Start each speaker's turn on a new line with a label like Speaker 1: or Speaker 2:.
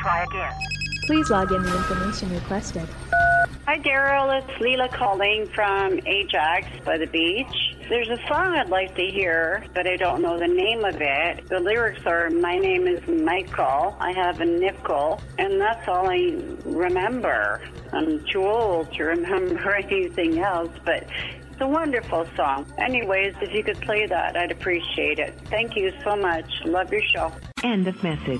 Speaker 1: Try again.
Speaker 2: Please log in the information requested.
Speaker 3: Hi, Daryl. It's Leela calling from Ajax by the beach. There's a song I'd like to hear, but I don't know the name of it. The lyrics are, my name is Michael, I have a nickel, and that's all I remember. I'm too old to remember anything else, but it's a wonderful song. Anyways, if you could play that, I'd appreciate it. Thank you so much. Love your show.
Speaker 4: End of message.